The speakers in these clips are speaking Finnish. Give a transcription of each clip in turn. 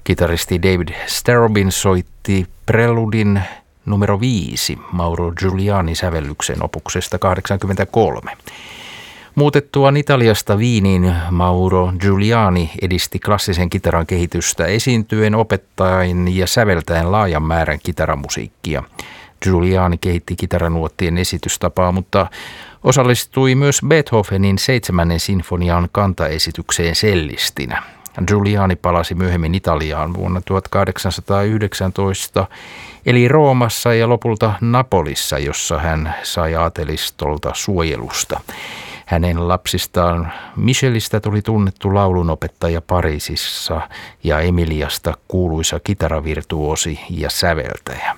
Kitaristi David Starobin soitti preludin numero 5 Mauro Giuliani sävellyksen opuksesta 83. Muutettuaan Italiasta Viiniin Mauro Giuliani edisti klassisen kitaran kehitystä esiintyen, opettaen ja säveltäen laajan määrän kitaramusiikkia. Giuliani kehitti kitaranuottien esitystapaa, mutta osallistui myös Beethovenin 7. sinfonian kantaesitykseen sellistinä. Giuliani palasi myöhemmin Italiaan vuonna 1819, eli Roomassa ja lopulta Napolissa, jossa hän sai aatelistolta suojelusta. Hänen lapsistaan Michelistä tuli tunnettu laulunopettaja Pariisissa ja Emiliasta kuuluisa kitaravirtuosi ja säveltäjä.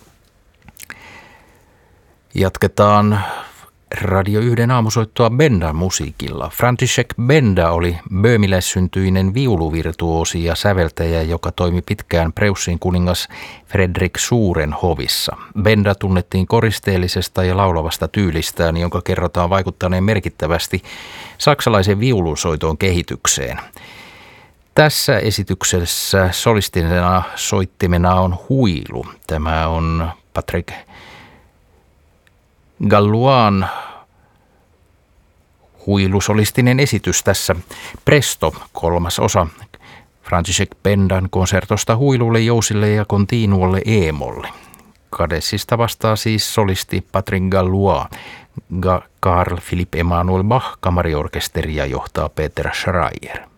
Jatketaan Radio 1 aamusoittoa Bendan musiikilla. František Benda oli böömiläissyntyinen viuluvirtuosi ja säveltäjä, joka toimi pitkään Preussin kuningas Fredrik Suuren hovissa. Benda tunnettiin koristeellisesta ja laulavasta tyylistään, jonka kerrotaan vaikuttaneen merkittävästi saksalaisen viulunsoiton kehitykseen. Tässä esityksessä solistina soittimena on huilu. Tämä on Patrick Galloin huilusolistinen esitys tässä. Presto, 3. osa František Bendan konsertosta huilulle, jousille ja continuolle e-molle. Kadessista vastaa siis solisti Patrick Galloin. Carl Philipp Emanuel Bach kamariorkesteria johtaa Peter Schreier.